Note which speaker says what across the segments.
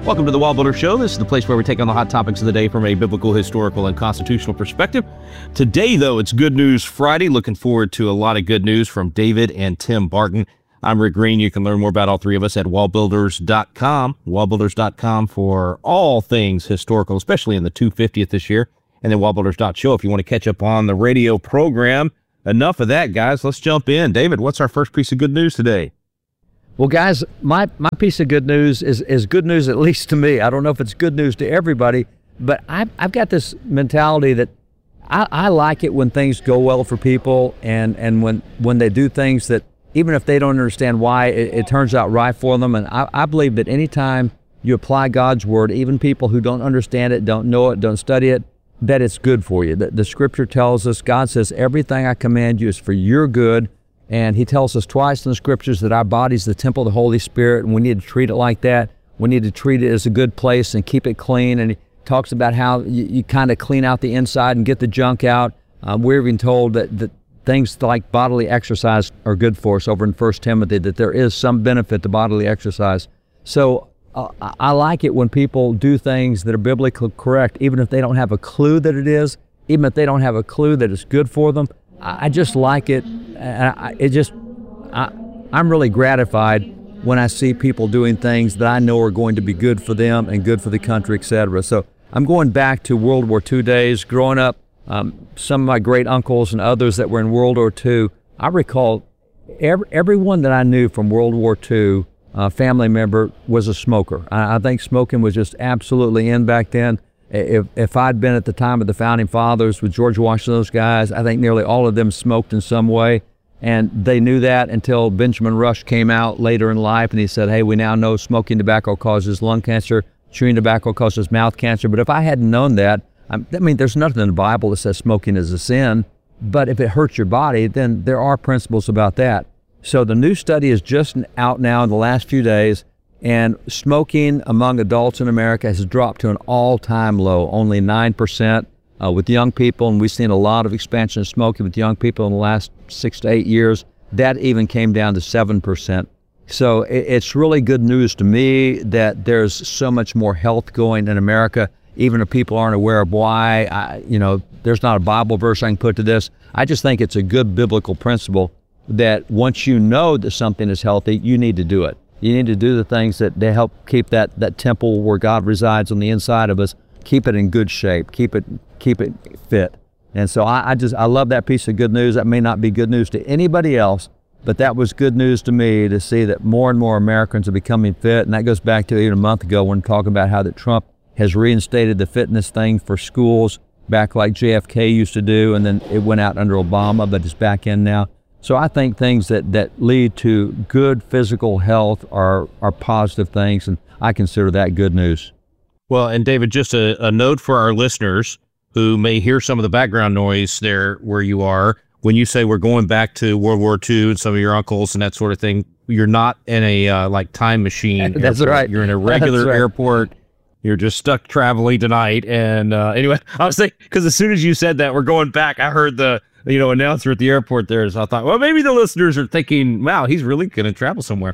Speaker 1: Welcome to the Wall Builder Show. This is the place where we take on the hot topics of the day from a biblical, historical, and constitutional perspective. Today, though, it's Good News Friday. Looking forward to a lot of good news from David and Tim Barton. I'm Rick Green. You can learn more about all three of us at wallbuilders.com. Wallbuilders.com for all things historical, especially in the 250th this year. And then wallbuilders.show if you want to catch up on the radio program. Enough of that, guys. Let's jump in. David, what's our first piece of good news today?
Speaker 2: Well, guys, my piece of good news is good news, at least to me. I don't know if it's good news to everybody, but I've got this mentality that I like it when things go well for people and when they do things that, even if they don't understand why, it turns out right for them. And I believe that anytime you apply God's word, even people who don't understand it, don't know it, don't study it, that it's good for you. The scripture tells us, God says, everything I command you is for your good. And he tells us twice in the scriptures that our body's the temple of the Holy Spirit, and we need to treat it like that. We need to treat it as a good place and keep it clean. And he talks about how you kind of clean out the inside and get the junk out. We're even told that things like bodily exercise are good for us over in 1 Timothy, that there is some benefit to bodily exercise. So I like it when people do things that are biblically correct, even if they don't have a clue that it is, even if they don't have a clue that it's good for them. I just like it. I'm really gratified when I see people doing things that I know are going to be good for them and good for the country, etc. So I'm going back to World War II days. Growing up, some of my great uncles and others that were in World War II, I recall everyone that I knew from World War II, family member, was a smoker. I think smoking was just absolutely in back then. If I'd been at the time of the Founding Fathers with George Washington, those guys, I think nearly all of them smoked in some way. And they knew that until Benjamin Rush came out later in life and he said, hey, we now know smoking tobacco causes lung cancer, chewing tobacco causes mouth cancer. But if I hadn't known that, there's nothing in the Bible that says smoking is a sin. But if it hurts your body, then there are principles about that. So the new study is just out now in the last few days. And smoking among adults in America has dropped to an all-time low, only 9% with young people. And we've seen a lot of expansion of smoking with young people in the last 6 to 8 years. That even came down to 7%. So it's really good news to me that there's so much more health going in America, even if people aren't aware of why. There's not a Bible verse I can put to this. I just think it's a good biblical principle that once you know that something is healthy, you need to do it. You need to do the things that they help keep that temple where God resides on the inside of us, keep it in good shape, keep it fit. And so I love that piece of good news. That may not be good news to anybody else, but that was good news to me to see that more and more Americans are becoming fit. And that goes back to even a month ago when talking about how that Trump has reinstated the fitness thing for schools back like JFK used to do, and then it went out under Obama, but it's back in now. So I think things that lead to good physical health are positive things, and I consider that good news.
Speaker 1: Well, and David, just a note for our listeners who may hear some of the background noise there where you are. When you say we're going back to World War II and some of your uncles and that sort of thing, you're not in a time machine.
Speaker 2: That's
Speaker 1: airport.
Speaker 2: right.
Speaker 1: You're in a regular airport. You're just stuck traveling tonight. And anyway, I was thinking, because as soon as you said that, we're going back, I heard the announcer at the airport there. So I thought, well, maybe the listeners are thinking, wow, he's really going to travel somewhere.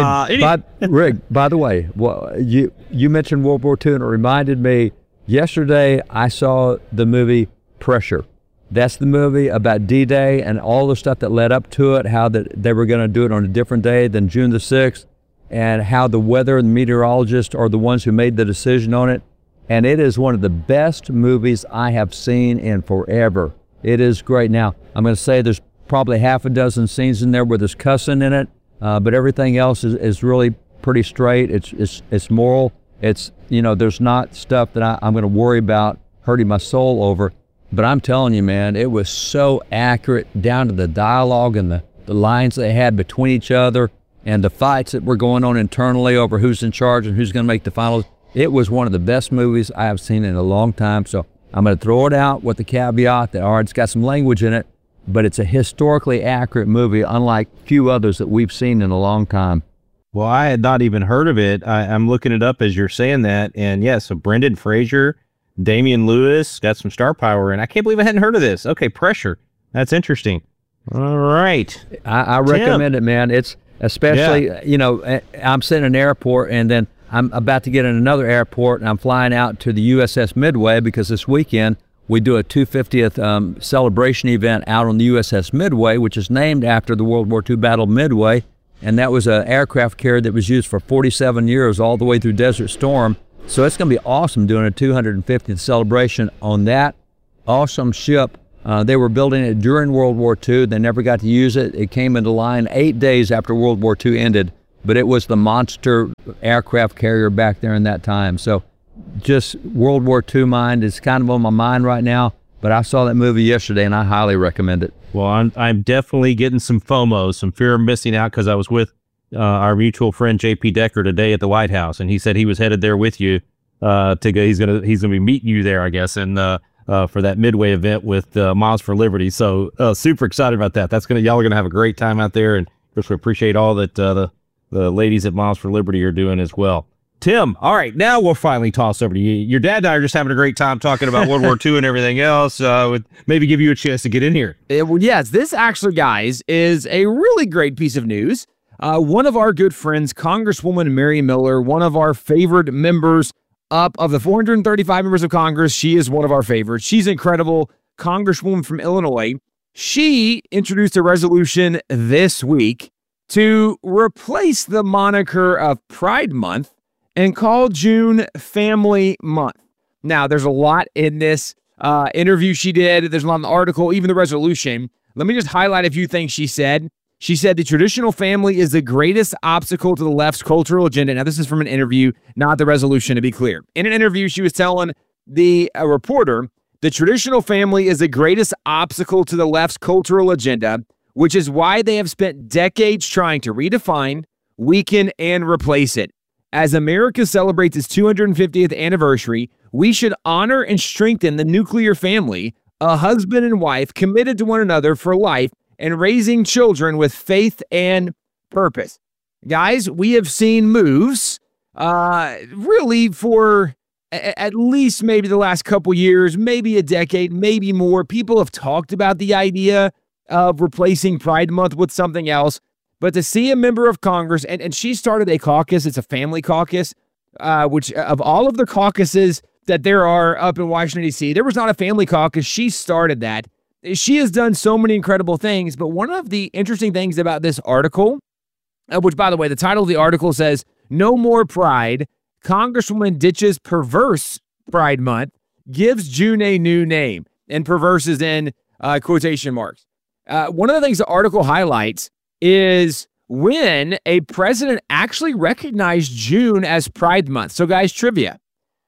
Speaker 2: Rick, by the way, you mentioned World War II, and it reminded me, yesterday I saw the movie Pressure. That's the movie about D-Day and all the stuff that led up to it, how that they were going to do it on a different day than June the 6th, and how the weather and meteorologists are the ones who made the decision on it. And it is one of the best movies I have seen in forever. It is great. Now, I'm going to say there's probably half a dozen scenes in there where there's cussing in it, but everything else is really pretty straight. It's moral. There's not stuff that I'm going to worry about hurting my soul over. But I'm telling you, man, it was so accurate down to the dialogue and the lines they had between each other and the fights that were going on internally over who's in charge and who's going to make the finals. It was one of the best movies I have seen in a long time. So I'm going to throw it out with the caveat that, all right, it's got some language in it, but it's a historically accurate movie, unlike few others that we've seen in a long time.
Speaker 1: Well, I had not even heard of it. I'm looking it up as you're saying that. And yeah, so Brendan Fraser, Damian Lewis, got some star power. And I can't believe I hadn't heard of this. Okay, Pressure. That's interesting. All right.
Speaker 2: I recommend it, man. It's especially, I'm sitting in an airport and then I'm about to get in another airport, and I'm flying out to the USS Midway because this weekend we do a 250th celebration event out on the USS Midway, which is named after the World War II Battle of Midway. And that was an aircraft carrier that was used for 47 years all the way through Desert Storm. So it's going to be awesome doing a 250th celebration on that awesome ship. They were building it during World War II. They never got to use it. It came into line 8 days after World War II ended, but it was the monster aircraft carrier back there in that time. So just World War II mind is kind of on my mind right now, but I saw that movie yesterday and I highly recommend it.
Speaker 1: Well, I'm definitely getting some FOMO, some fear of missing out, because I was with our mutual friend J.P. Decker today at the White House, and he said he was headed there with you to go. He's gonna be meeting you there, I guess, and for that Midway event with Miles for Liberty. So super excited about that. Y'all are gonna have a great time out there, and of course we appreciate all that the ladies at Miles for Liberty are doing as well. Tim, all right, now we'll finally toss over to you. Your dad and I are just having a great time talking about World War II and everything else. Would maybe give you a chance to get in here.
Speaker 3: Well, yes, this actually, guys, is a really great piece of news. One of our good friends, Congresswoman Mary Miller, one of our favorite members of the 435 members of Congress, she is one of our favorites. She's incredible. Congresswoman from Illinois. She introduced a resolution this week to replace the moniker of Pride Month and call June Family Month. Now, there's a lot in this interview she did. There's a lot in the article, even the resolution. Let me just highlight a few things she said. She said the traditional family is the greatest obstacle to the left's cultural agenda. Now, this is from an interview, not the resolution, to be clear. In an interview, she was telling the reporter, the traditional family is the greatest obstacle to the left's cultural agenda, which is why they have spent decades trying to redefine, weaken, and replace it. As America celebrates its 250th anniversary, we should honor and strengthen the nuclear family, a husband and wife committed to one another for life and raising children with faith and purpose. Guys, we have seen moves really for at least maybe the last couple years, maybe a decade, maybe more. People have talked about the idea of replacing Pride Month with something else. But to see a member of Congress, and she started a caucus, it's a family caucus, which of all of the caucuses that there are up in Washington, D.C., there was not a family caucus. She started that. She has done so many incredible things, but one of the interesting things about this article, which, by the way, the title of the article says, No More Pride, Congresswoman Ditches Perverse Pride Month, Gives June a New Name, and perverse is in quotation marks. One of the things the article highlights is when a president actually recognized June as Pride Month. So, guys, trivia.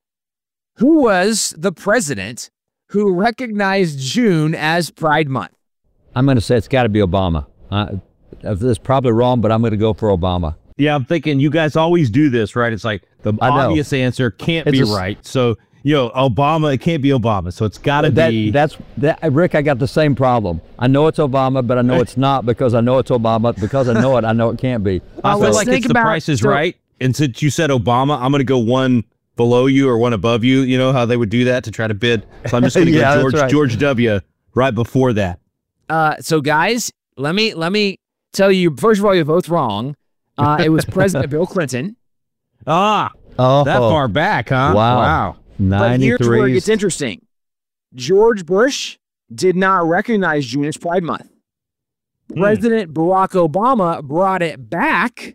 Speaker 3: Who was the president who recognized June as Pride Month?
Speaker 2: I'm going to say it's got to be Obama. This is probably wrong, but I'm going to go for Obama.
Speaker 1: Yeah, I'm thinking you guys always do this, right? It's like the obvious answer can't be right. So, Obama, it can't be Obama. So it's got to be.
Speaker 2: Rick, I got the same problem. I know it's Obama, but I know it's not because I know it's Obama. Because I know it can't be.
Speaker 1: I feel like it's the Price is Right. And since you said Obama, I'm going to go one below you or one above you. You know how they would do that to try to bid? So I'm just going to go George W. right before that.
Speaker 3: So, guys, let me tell you, first of all, you're both wrong. It was President Bill Clinton.
Speaker 1: That far back, huh?
Speaker 2: Wow. 93.
Speaker 3: But here's where it gets interesting. George Bush did not recognize June as Pride Month. President Barack Obama brought it back.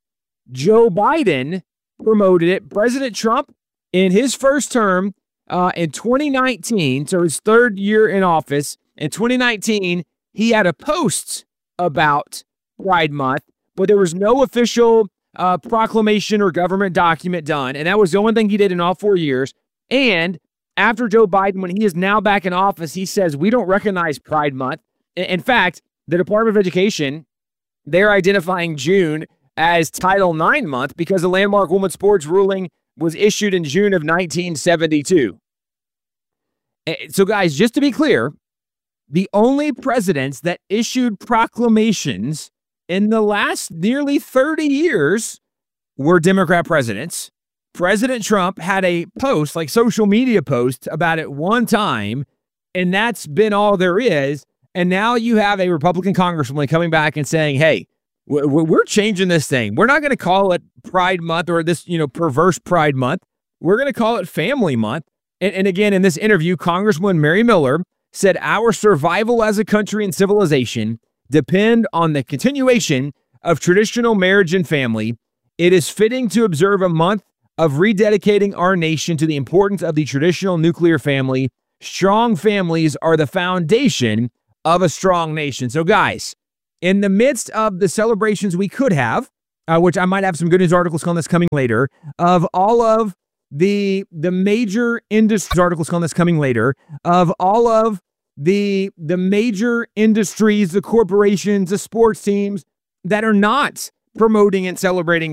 Speaker 3: Joe Biden promoted it. President Trump, in his first term in 2019, so his third year in office, in 2019, he had a post about Pride Month, but there was no official proclamation or government document done. And that was the only thing he did in all 4 years. And after Joe Biden, when he is now back in office, he says, we don't recognize Pride Month. In fact, the Department of Education, they're identifying June as Title IX month because the landmark women's sports ruling was issued in June of 1972. So, guys, just to be clear, the only presidents that issued proclamations in the last nearly 30 years were Democrat presidents. President Trump had a post, like social media post, about it one time, and that's been all there is. And now you have a Republican congresswoman coming back and saying, hey, We're changing this thing. We're not going to call it Pride Month or this, perverse Pride Month. We're going to call it Family Month. And again, in this interview, Congresswoman Mary Miller said our survival as a country and civilization depend on the continuation of traditional marriage and family. It is fitting to observe a month of rededicating our nation to the importance of the traditional nuclear family. Strong families are the foundation of a strong nation. So guys, in the midst of the celebrations we could have, which I might have some good news articles on this coming later, of all of the major industries articles on this coming later, of all of the major industries, the corporations, the sports teams that are not promoting and celebrating